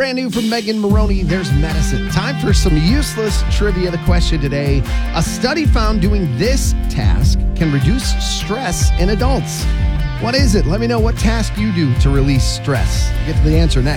brand new from Megan Maroney, There's Medicine. Time for some useless trivia. The question today, a study found doing this task can reduce stress in adults. What is it? Let me know what task you do to release stress. Get to the answer next.